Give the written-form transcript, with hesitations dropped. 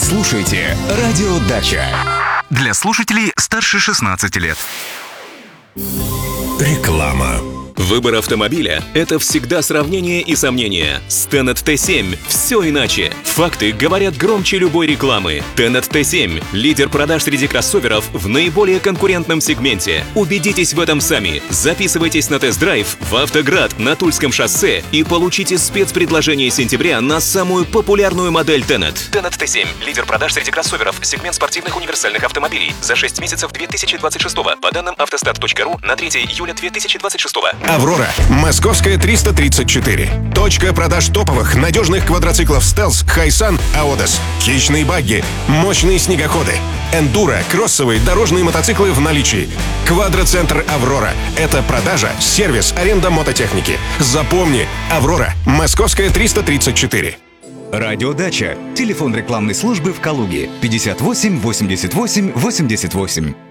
слушаете «Радио Дача». Для слушателей старше 16 лет. Реклама. Выбор автомобиля – это всегда сравнение и сомнения. С Tenet T7 все иначе. Факты говорят громче любой рекламы. Tenet T7 – лидер продаж среди кроссоверов в наиболее конкурентном сегменте. Убедитесь в этом сами. Записывайтесь на тест-драйв в «Автоград» на Тульском шоссе и получите спецпредложение сентября на самую популярную модель Tenet. Tenet T7 – лидер продаж среди кроссоверов, сегмент спортивных универсальных автомобилей за 6 месяцев 2026 по данным автостат.ру на 3 июля 2026. «Аврора». Московская, 334. Точка продаж топовых, надежных квадроциклов «Стелс», «Хайсан», «Аодес». Хищные багги, мощные снегоходы. Эндуро, кроссовые, дорожные мотоциклы в наличии. Квадроцентр «Аврора». Это продажа, сервис, аренда мототехники. Запомни, «Аврора». Московская, 334. «Радио Дача». Телефон рекламной службы в Калуге 58 88 88.